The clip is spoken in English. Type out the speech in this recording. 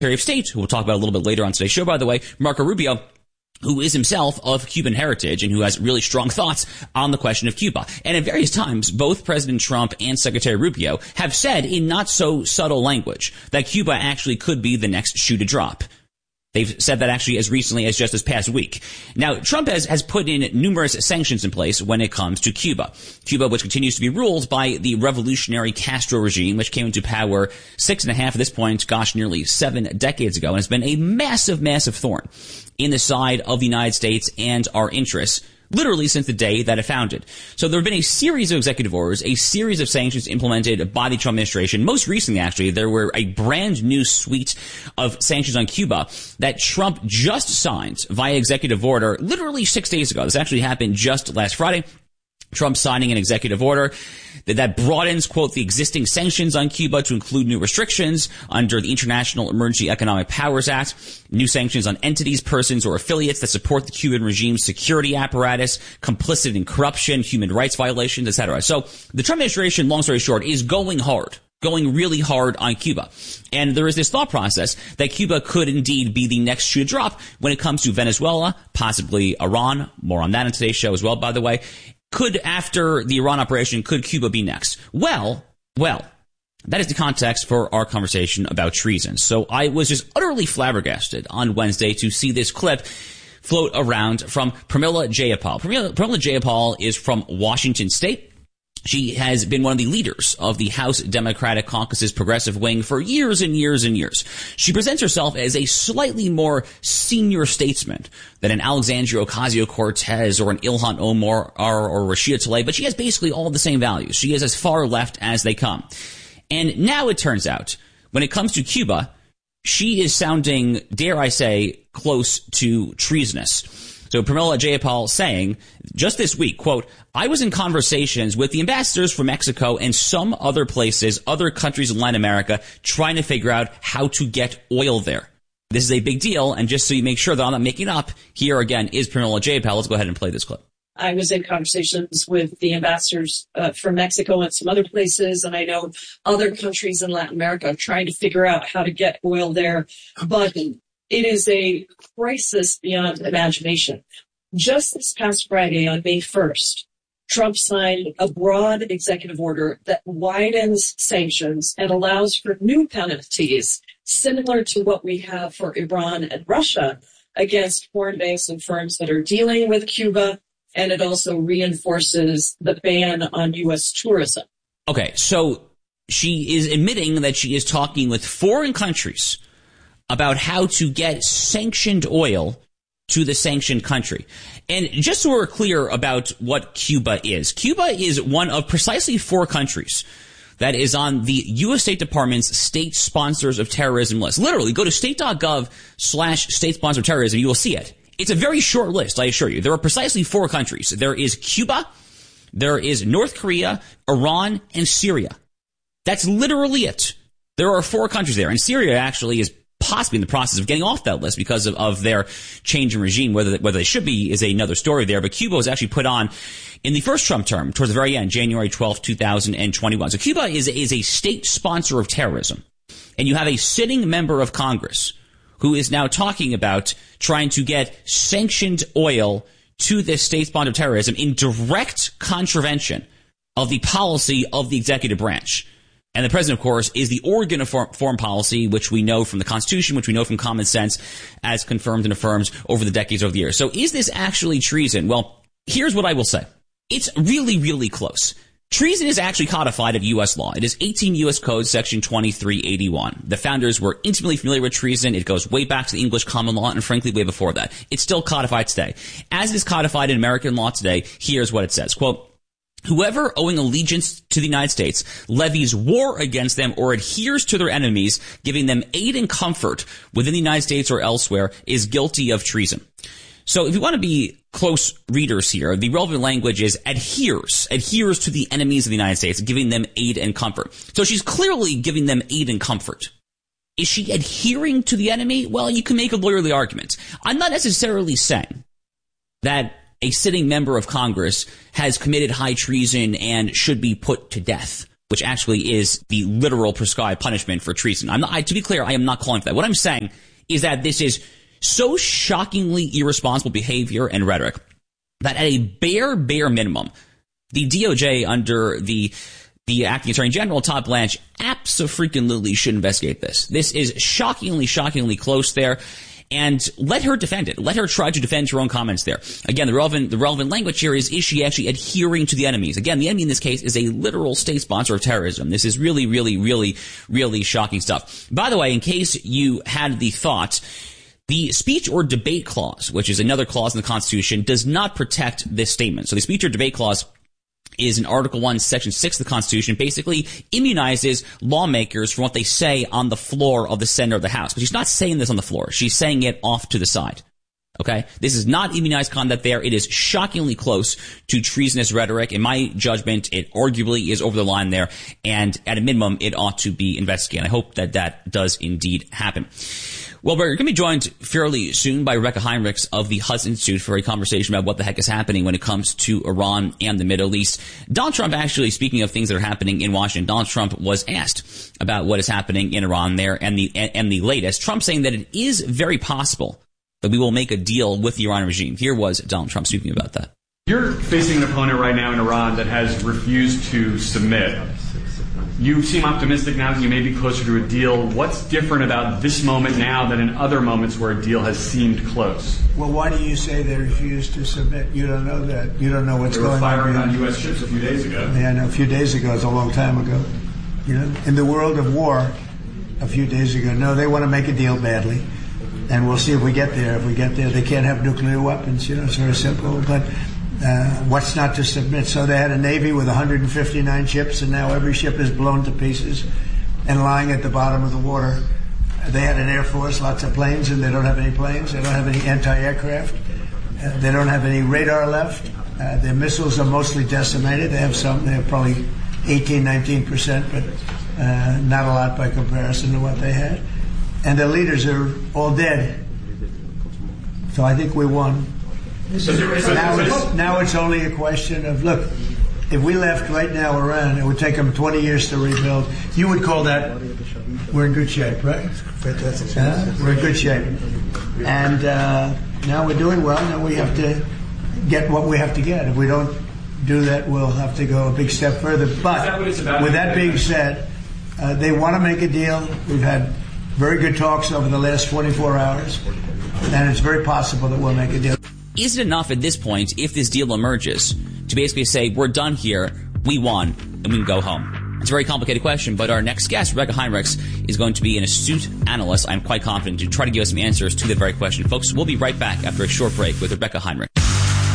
Secretary of State, who we'll talk about a little bit later on today's show, by the way, Marco Rubio, who is himself of Cuban heritage and who has really strong thoughts on the question of Cuba. And at various times, both President Trump and Secretary Rubio have said in not so subtle language that Cuba actually could be the next shoe to drop. They've said that actually as recently as just this past week. Now, Trump has put in numerous sanctions in place when it comes to Cuba. Cuba, which continues to be ruled by the revolutionary Castro regime, which came into power 6.5 at this point, nearly 7 decades ago, and has been a massive, massive thorn in the side of the United States and our interests, literally since the day that it founded. So there have been a series of executive orders, a series of sanctions implemented by the Trump administration. Most recently, actually, there were a brand new suite of sanctions on Cuba that Trump just signed via executive order literally 6 days ago. This actually happened just last Friday. Trump signing an executive order that broadens, quote, the existing sanctions on Cuba to include new restrictions under the International Emergency Economic Powers Act, new sanctions on entities, persons, or affiliates that support the Cuban regime's security apparatus, complicit in corruption, human rights violations, etc. So the Trump administration, long story short, is going hard. Going really hard on Cuba. And there is this thought process that Cuba could indeed be the next shoe to drop when it comes to Venezuela, possibly Iran. More on that in today's show as well, by the way. Could, after the Iran operation, could Cuba be next? Well, that is the context for our conversation about treason. So I was just utterly flabbergasted on Wednesday to see this clip float around from Pramila Jayapal. Pramila Jayapal is from Washington State. She has been one of the leaders of the House Democratic Caucus's progressive wing for years and years and years. She presents herself as a slightly more senior statesman than an Alexandria Ocasio-Cortez or an Ilhan Omar or Rashida Tlaib, but she has basically all the same values. She is as far left as they come. And now it turns out, when it comes to Cuba, she is sounding, dare I say, close to treasonous. So Pramila Jayapal saying, just this week, quote, I was in conversations with the ambassadors from Mexico and some other places, other countries in Latin America, trying to figure out how to get oil there. This is a big deal, and just so you make sure that I'm not making up, here again is Pramila Jayapal. Let's go ahead and play this clip. I was in conversations with the ambassadors from Mexico and some other places, and I know other countries in Latin America trying to figure out how to get oil there, but it is a crisis beyond imagination. Just this past Friday, on May 1st, Trump signed a broad executive order that widens sanctions and allows for new penalties, similar to what we have for Iran and Russia, against foreign banks and firms that are dealing with Cuba, and it also reinforces the ban on U.S. tourism. Okay, so she is admitting that she is talking with foreign countries about how to get sanctioned oil to the sanctioned country. And just so we're clear about what Cuba is one of precisely 4 countries that is on the U.S. State Department's state sponsors of terrorism list. Literally, go to state.gov/state sponsor of terrorism. You will see it. It's a very short list, I assure you. There are precisely 4 countries. There is Cuba, there is North Korea, Iran, and Syria. That's literally it. There are 4 countries there. And Syria actually is possibly in the process of getting off that list because of their change in regime. Whether they should be is another story there. But Cuba was actually put on in the first Trump term, towards the very end, January 12th, 2021. So Cuba is a state sponsor of terrorism. And you have a sitting member of Congress who is now talking about trying to get sanctioned oil to this state sponsor of terrorism in direct contravention of the policy of the executive branch. And the president, of course, is the organ of foreign policy, which we know from the Constitution, which we know from common sense, as confirmed and affirmed over the decades, over the years. So is this actually treason? Well, here's what I will say. It's really, really close. Treason is actually codified in U.S. law. It is 18 U.S. Code, Section 2381. The founders were intimately familiar with treason. It goes way back to the English common law and, frankly, way before that. It's still codified today. As it is codified in American law today, here's what it says. Quote, whoever owing allegiance to the United States levies war against them or adheres to their enemies, giving them aid and comfort within the United States or elsewhere, is guilty of treason. So if you want to be close readers here, the relevant language is adheres to the enemies of the United States, giving them aid and comfort. So she's clearly giving them aid and comfort. Is she adhering to the enemy? Well, you can make a lawyerly argument. I'm not necessarily saying that a sitting member of Congress has committed high treason and should be put to death. which actually is the literal prescribed punishment for treason. To be clear, I am not calling for that. What I'm saying is that this is so shockingly irresponsible behavior and rhetoric that at a bare minimum, the DOJ under the acting attorney general, Todd Blanche, abso-freaking-lutely should investigate this. This is shockingly close there. And let her defend it. Let her try to defend her own comments there. Again, the relevant language here is she actually adhering to the enemies? Again, the enemy in this case is a literal state sponsor of terrorism. This is really shocking stuff. By the way, in case you had the thought, the speech or debate clause, which is another clause in the Constitution, does not protect this statement. So the speech or debate clause is in Article 1, Section 6 of the Constitution, basically immunizes lawmakers from what they say on the floor of the Senate or the House. But she's not saying this on the floor. She's saying it off to the side. Okay? This is not immunized conduct there. It is shockingly close to treasonous rhetoric. In my judgment, it arguably is over the line there. And at a minimum, it ought to be investigated. I hope that does indeed happen. Well, we're going to be joined fairly soon by Rebecca Heinrichs of the Hudson Institute for a conversation about what the heck is happening when it comes to Iran and the Middle East. Donald Trump, actually, speaking of things that are happening in Washington, Donald Trump was asked about what is happening in Iran there and the latest. Trump saying that it is very possible that we will make a deal with the Iranian regime. Here was Donald Trump speaking about that. You're facing an opponent right now in Iran that has refused to submit. You seem optimistic now that you may be closer to a deal. What's different about this moment now than in other moments where a deal has seemed close? Well, why do you say they refused to submit? You don't know that. You don't know what's going on. They were firing on U.S. ships a few days ago. Yeah, I know. A few days ago is a long time ago. You know, in the world of war, a few days ago. No, they want to make a deal badly. And we'll see if we get there. If we get there, they can't have nuclear weapons. You know, it's very simple. But what's not to submit? So they had a Navy with 159 ships, and now every ship is blown to pieces and lying at the bottom of the water. They had an Air Force, lots of planes, and they don't have any planes. They don't have any anti-aircraft. They don't have any radar left. Their missiles are mostly decimated. They have some. They have probably 19%, but not a lot by comparison to what they had. And their leaders are all dead. So I think we won. Now it's only a question of, look, if we left right now Iran, it would take them 20 years to rebuild. You would call that, we're in good shape, right? We're in good shape. And now we're doing well. Now we have to get what we have to get. If we don't do that, we'll have to go a big step further. But with that being said, they want to make a deal. We've had very good talks over the last 24 hours, and it's very possible that we'll make a deal. Is it enough at this point, if this deal emerges, to basically say, we're done here, we won, and we can go home? It's a very complicated question, but our next guest, Rebecca Heinrichs, is going to be an astute analyst, I'm quite confident, to try to give us some answers to that very question. Folks, we'll be right back after a short break with Rebecca Heinrichs.